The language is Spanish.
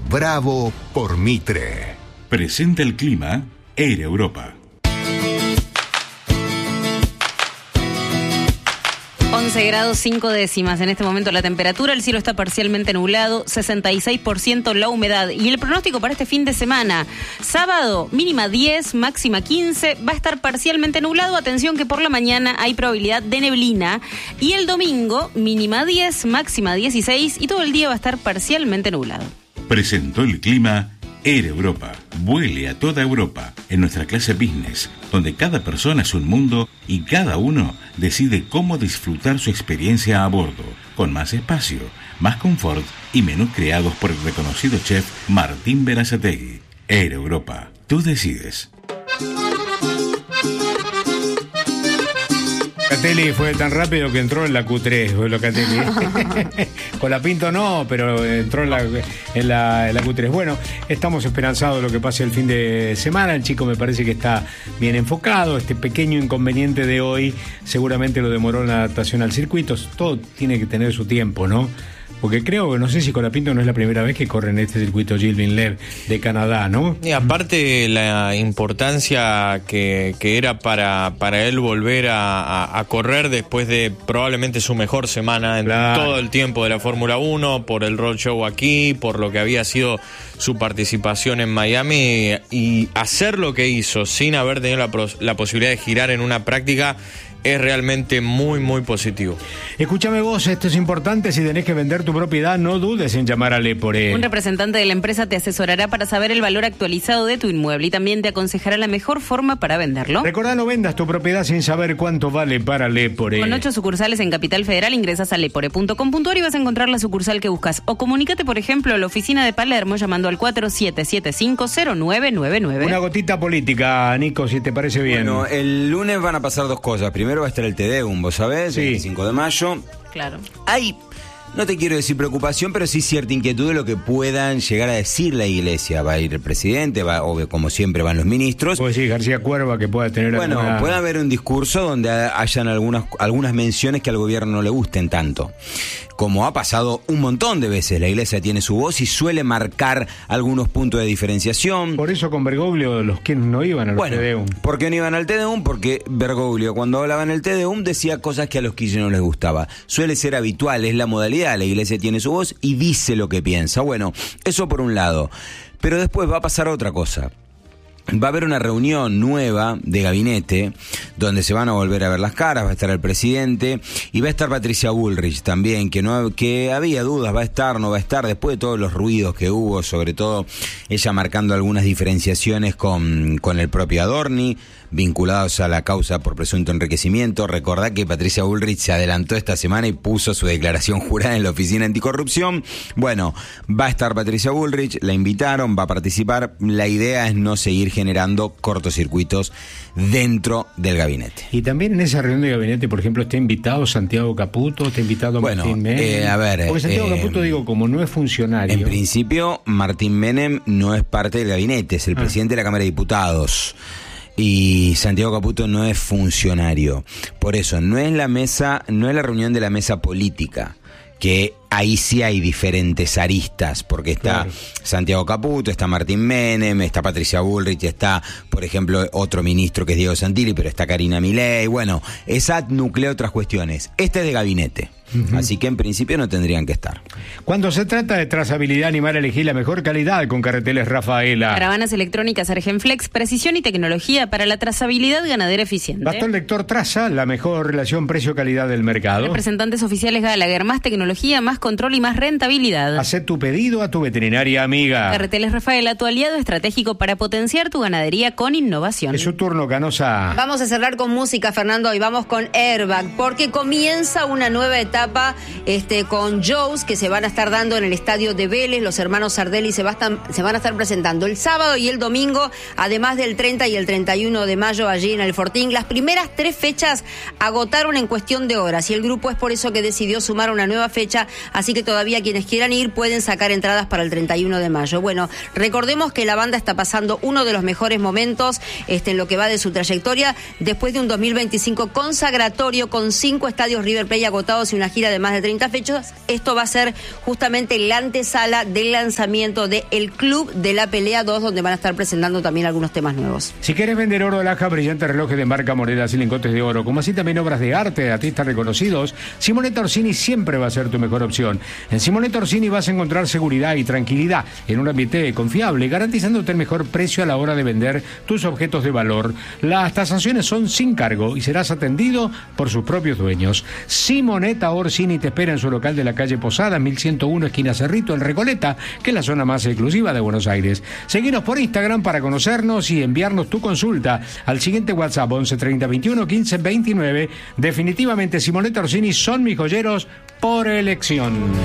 Bravo por Mitre. Presenta el clima Air Europa. 11 grados 5 décimas en este momento la temperatura, el cielo está parcialmente nublado, 66% la humedad. Y el pronóstico para este fin de semana: sábado mínima 10, máxima 15, va a estar parcialmente nublado, atención que por la mañana hay probabilidad de neblina. Y el domingo mínima 10, máxima 16 y todo el día va a estar parcialmente nublado. Presentó el clima Air Europa. Vuele a toda Europa en nuestra clase business, donde cada persona es un mundo y cada uno decide cómo disfrutar su experiencia a bordo, con más espacio, más confort y menús creados por el reconocido chef Martín Berazategui. Air Europa, tú decides. Locatelli fue tan rápido que entró en la Q3, Locatelli. Con la Pinto no, pero entró en la Q3. Bueno, estamos esperanzados de lo que pase el fin de semana. El chico me parece que está bien enfocado. Este pequeño inconveniente de hoy seguramente lo demoró en la adaptación al circuito. Todo tiene que tener su tiempo, ¿no? Porque creo, no sé si Colapinto no es la primera vez que corre en este circuito Gilles Villeneuve de Canadá, ¿no? Y aparte la importancia que era para él volver a correr después de probablemente su mejor semana en todo el tiempo de la Fórmula 1, por el roadshow aquí, por lo que había sido su participación en Miami, y hacer lo que hizo sin haber tenido la posibilidad de girar en una práctica es realmente muy, muy positivo. Escúchame vos, esto es importante. Si tenés que vender tu propiedad, no dudes en llamar a Lepore. Un representante de la empresa te asesorará para saber el valor actualizado de tu inmueble y también te aconsejará la mejor forma para venderlo. Recordá, no vendas tu propiedad sin saber cuánto vale para Lepore. Con 8 sucursales en Capital Federal, ingresas a lepore.com.ar y vas a encontrar la sucursal que buscas. O comunícate, por ejemplo, a la oficina de Palermo llamando al 47750999. Una gotita política, Nico, si te parece bien. Bueno, el lunes van a pasar dos cosas. Primero va a estar el Te Deum, ¿vos sabés? Sí. El 25 de mayo. Claro. Hay, no te quiero decir preocupación, pero sí cierta inquietud de lo que puedan llegar a decir la iglesia. Va a ir el presidente, obvio, como siempre van los ministros. Puede decir García Cuerva que pueda tener Bueno, alguna... puede haber un discurso donde hayan algunas menciones que al gobierno no le gusten tanto. Como ha pasado un montón de veces, la iglesia tiene su voz y suele marcar algunos puntos de diferenciación. Por eso con Bergoglio los que no iban al Te Deum. ¿Por qué no iban al Te Deum? Porque Bergoglio cuando hablaba en el Te Deum decía cosas que a los kirchneristas no les gustaba. Suele ser habitual, es la modalidad, la iglesia tiene su voz y dice lo que piensa. Bueno, eso por un lado. Pero después va a pasar otra cosa. Va a haber una reunión nueva de gabinete donde se van a volver a ver las caras, va a estar el presidente y va a estar Patricia Bullrich también, que había dudas, va a estar, no va a estar, después de todos los ruidos que hubo, sobre todo ella marcando algunas diferenciaciones con el propio Adorni, vinculados a la causa por presunto enriquecimiento. Recordá que Patricia Bullrich se adelantó esta semana y puso su declaración jurada en la Oficina Anticorrupción. Bueno, va a estar Patricia Bullrich, la invitaron, va a participar. La idea es no seguir generando cortocircuitos dentro del gabinete. Y también en esa reunión de gabinete, por ejemplo, está invitado Santiago Caputo, está invitado Martín Menem. A ver, porque Santiago Caputo, digo, como no es funcionario. En principio, Martín Menem no es parte del gabinete, es el presidente de la Cámara de Diputados. Y Santiago Caputo no es funcionario. Por eso, no es la reunión de la mesa política, que ahí sí hay diferentes aristas, porque está Santiago Caputo, está Martín Menem, está Patricia Bullrich, está, por ejemplo, otro ministro que es Diego Santilli, pero está Karina Milei. Bueno, esa nuclea otras cuestiones. Este es de gabinete. Así que en principio no tendrían que estar. Cuando se trata de trazabilidad, animar a elegir la mejor calidad con Carreteles Rafaela. Caravanas electrónicas Argenflex, precisión y tecnología para la trazabilidad ganadera eficiente. Bastón Lector Traza, la mejor relación precio-calidad del mercado. Representantes oficiales Gallagher, más tecnología, más control y más rentabilidad. Hacé tu pedido a tu veterinaria amiga. Carreteles Rafaela, tu aliado estratégico para potenciar tu ganadería con innovación. Es su turno, Canosa. Vamos a cerrar con música, Fernando, y vamos con Airbag, porque comienza una nueva etapa con shows que se van a estar dando en el estadio de Vélez. Los hermanos Sardelli se van a estar presentando el sábado y el domingo, además del 30 y el 31 de mayo allí en el Fortín. Las primeras 3 fechas agotaron en cuestión de horas y el grupo es por eso que decidió sumar una nueva fecha así que todavía quienes quieran ir pueden sacar entradas para el 31 de mayo. Bueno, recordemos que la banda está pasando uno de los mejores momentos en lo que va de su trayectoria, después de un 2025 consagratorio con 5 estadios River Plate agotados y una gira de más de 30 fechas. Esto va a ser justamente la antesala del lanzamiento de El Club de la Pelea 2, donde van a estar presentando también algunos temas nuevos. Si quieres vender oro, alhaja, brillantes relojes de marca, monedas y lingotes de oro, como así también obras de arte de artistas reconocidos, Simonetta Orsini siempre va a ser tu mejor opción. En Simonetta Orsini vas a encontrar seguridad y tranquilidad en un ambiente confiable, garantizándote el mejor precio a la hora de vender tus objetos de valor. Las tasaciones son sin cargo y serás atendido por sus propios dueños. Simonetta Orsini te espera en su local de la calle Posada, 1101 esquina Cerrito, en Recoleta, que es la zona más exclusiva de Buenos Aires. Seguinos por Instagram para conocernos y enviarnos tu consulta al siguiente WhatsApp 11 30 21 15 29. Definitivamente Simonetta Orsini son mis joyeros por elección.